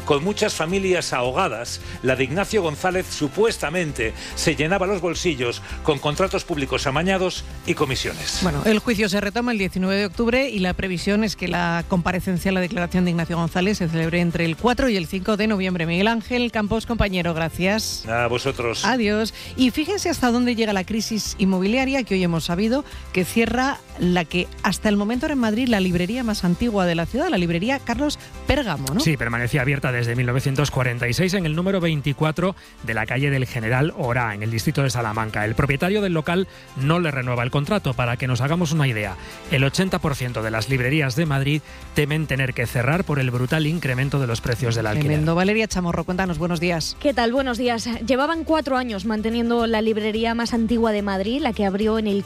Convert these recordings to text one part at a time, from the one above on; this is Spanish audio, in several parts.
con muchas familias ahogadas, la de Ignacio González supuestamente se llenaba los bolsillos con contratos públicos amañados y comisiones. Bueno, el juicio se retoma el 19 de octubre y la previsión es que la comparecencia a la declaración de Ignacio González se celebre entre el 4 y el 5 de noviembre. Miguel Ángel Campos, compañero, gracias. A vosotros. Adiós. Y fíjense hasta dónde llega la crisis inmobiliaria, que hoy hemos sabido que cierra la que hasta el momento era en Madrid la librería más antigua de la ciudad, la librería Carlos Pérgamo, ¿no? Sí, permanecía abierta desde 1946 en el número 24 de la calle del General Orá, en el distrito de Salamanca. El propietario del local no le renueva el contrato. Para que nos hagamos una idea, el 80% de las librerías de Madrid temen tener que cerrar por el brutal incremento de los precios del alquiler. Tremendo. Valeria Chamorro, cuéntanos, buenos días. ¿Qué tal? Buenos días. Llevaban 4 años manteniendo la librería más antigua de Madrid, la que abrió en el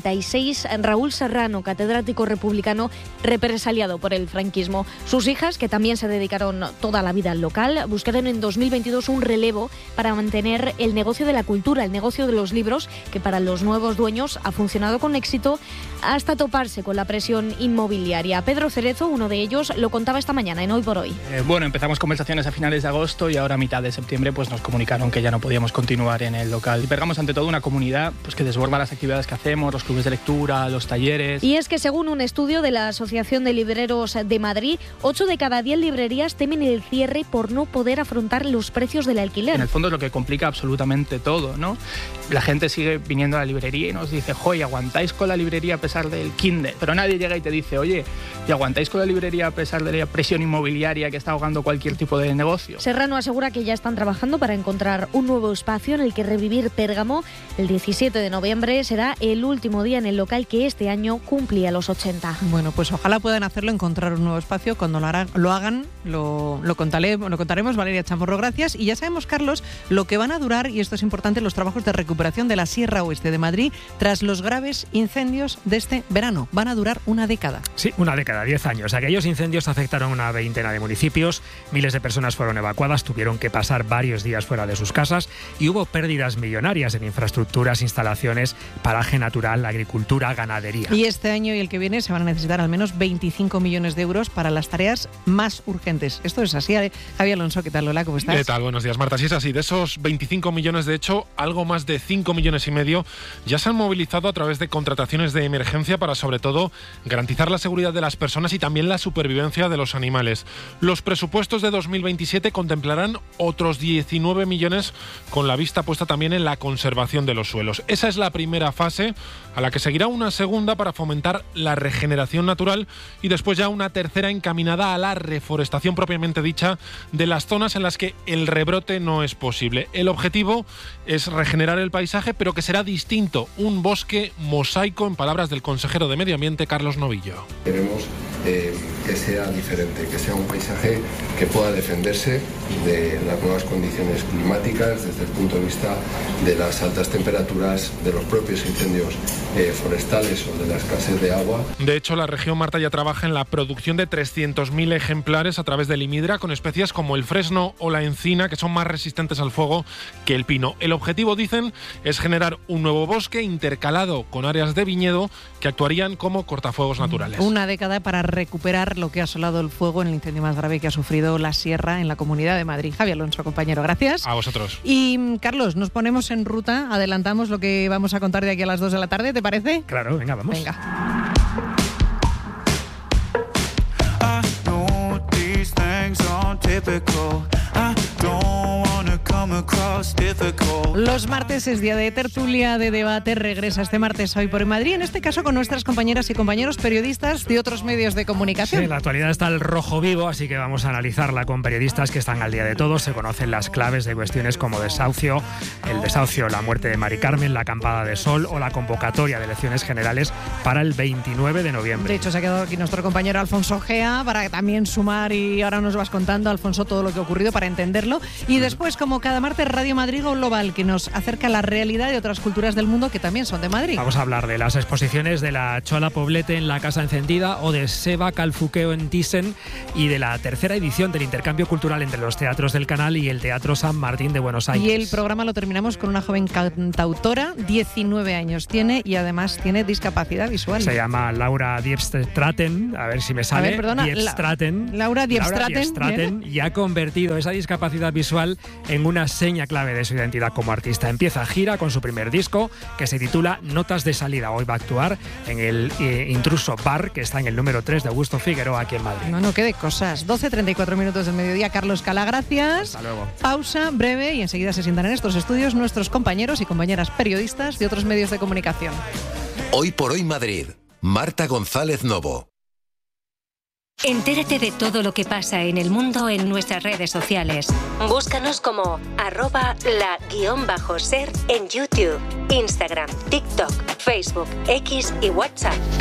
46 Raúl Serrano, catedrático republicano represaliado por el franquismo. Sus hijas, que también se dedicaron toda la vida al local, buscaron en 2022 un relevo para mantener el negocio de la cultura, el negocio de los libros, que para los nuevos dueños ha funcionado con éxito hasta toparse con la presión inmobiliaria. Pedro Cerezo, uno de ellos, lo contaba esta mañana en Hoy por Hoy. Bueno, empezamos conversaciones a finales de agosto y ahora a mitad de septiembre pues nos comunicaron que ya no podíamos continuar en el local. Pérgamo, ante todo, una comunidad pues que desborda las actividades que hacemos, los clubes de lectura, los talleres. Y es que según un estudio de la Asociación de Libreros de Madrid, 8 de cada 10 librerías temen el cierre por no poder afrontar los precios del alquiler. En el fondo es lo que complica absolutamente todo, ¿no? La gente sigue viniendo a la librería y nos dice, joy, ¿aguantáis con la librería a pesar del Kindle? Pero nadie llega y te dice, oye, ¿y aguantáis con la librería a pesar de la presión inmobiliaria que está ahogando cualquier tipo de negocio? Serrano asegura que ya están trabajando para encontrar un nuevo espacio en el que revivir Pérgamo. El 17 de noviembre será el último día en el local que este año cumplía los 80. Bueno, pues ojalá puedan hacerlo, encontrar un nuevo espacio. Cuando lo hagan, lo contaremos. Valeria Chamorro, gracias. Y ya sabemos, Carlos, lo que van a durar, y esto es importante, los trabajos de recuperación de la Sierra Oeste de Madrid tras los graves incendios de este verano. Van a durar una década. Sí, una década, 10 años. Aquellos incendios afectaron una veintena de municipios, miles de personas fueron evacuadas, tuvieron que pasar varios días fuera de sus casas y hubo pérdidas millonarias en infraestructuras, instalaciones, paraje natural, agricultura, ganadería. Y este año y el que viene se van a necesitar al menos 25 millones de euros para las tareas más urgentes. Esto es así, Javier Alonso, ¿qué tal? Hola, ¿cómo estás? ¿Qué tal? Buenos días, Marta. Sí, es así. De esos 25 millones, de hecho, algo más de 5,5 millones ya se han movilizado a través de contrataciones de emergencia para, sobre todo, garantizar la seguridad de las personas y también la supervivencia de los animales. Los presupuestos de 2027 contemplarán otros 19 millones con la vista puesta también en la conservación de los suelos. Esa es la primera fase, a la que seguirá una segunda para fomentar la regeneración natural y después ya una tercera encaminada a la reforestación propiamente dicha de las zonas en las que el rebrote no es posible. El objetivo es regenerar el paisaje, pero que será distinto, un bosque mosaico, en palabras del consejero de Medio Ambiente, Carlos Novillo. Queremos que sea diferente, que sea un paisaje que pueda defenderse de las nuevas condiciones climáticas desde el punto de vista de las altas temperaturas, de los propios incendios forestales o de la escasez de agua. De hecho, la región, Marta, ya trabaja en la producción de 300.000 ejemplares a través del Imidra, con especies como el fresno o la encina, que son más resistentes al fuego que el pino. El objetivo, dicen, es generar un nuevo bosque intercalado con áreas de viñedo que actuarían como cortafuegos naturales. Una década para recuperar lo que ha asolado el fuego en el incendio más grave que ha sufrido la Sierra en la Comunidad de Madrid. Javier Alonso, compañero, gracias. A vosotros. Y Carlos, nos ponemos en ruta, adelantamos lo que vamos a contar de aquí a las 2 de la tarde, ¿te parece? Claro, venga, vamos. Venga. Los martes es día de tertulia, de debate. Regresa este martes Hoy por Madrid, en este caso con nuestras compañeras y compañeros periodistas de otros medios de comunicación. Sí, la actualidad está al rojo vivo, así que vamos a analizarla con periodistas que están al día de todo. Se conocen las claves de cuestiones como el desahucio, la muerte de Mari Carmen, la acampada de sol o la convocatoria de elecciones generales para el 29 de noviembre. De hecho, se ha quedado aquí nuestro compañero Alfonso Gea para también sumar, y ahora nos vas contando, Alfonso, todo lo que ha ocurrido para entenderlo. Y después, como cada martes, Radio Radio Madrid Global, que nos acerca a la realidad de otras culturas del mundo que también son de Madrid. Vamos a hablar de las exposiciones de la Chola Poblete en la Casa Encendida o de Seba Calfuqueo en Thyssen y de la tercera edición del intercambio cultural entre los teatros del Canal y el Teatro San Martín de Buenos Aires. Y el programa lo terminamos con una joven cantautora, 19 años tiene y además tiene discapacidad visual. Se llama Laura Diepstraten, a ver si me sale. A ver, perdona, Laura Diepstraten y ha convertido esa discapacidad visual en una seña clave de su identidad como artista. Empieza gira con su primer disco que se titula Notas de Salida. Hoy va a actuar en el Intruso Bar, que está en el número 3 de Augusto Figueroa aquí en Madrid. No, qué de cosas. 12:34 minutos del mediodía. Carlos Cala, gracias. Hasta luego. Pausa breve y enseguida se sientan en estos estudios nuestros compañeros y compañeras periodistas de otros medios de comunicación. Hoy por hoy Madrid. Marta González Novo. Entérate de todo lo que pasa en el mundo en nuestras redes sociales. Búscanos como @la_ser en YouTube, Instagram, TikTok, Facebook, X y WhatsApp.